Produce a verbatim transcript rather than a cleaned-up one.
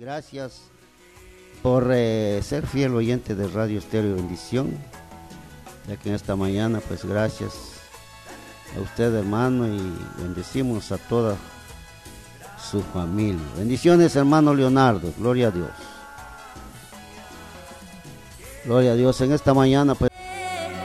gracias por eh, ser fiel oyente de Radio Estéreo Bendición, ya que en esta mañana, pues gracias a usted, hermano, y bendecimos a toda su familia. Bendiciones, hermano Leonardo, gloria a Dios. Gloria a Dios, en esta mañana, pues